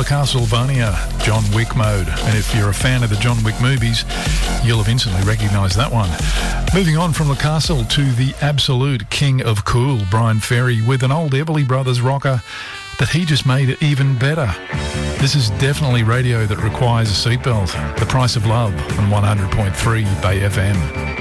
La Castlevania, John Wick mode. And if you're a fan of the John Wick movies, you'll have instantly recognised that one. Moving on from La Castle to the absolute king of cool, Brian Ferry, with an old Everly Brothers rocker that he just made it even better. This is definitely radio that requires a seatbelt. The Price of Love on 100.3 Bay FM.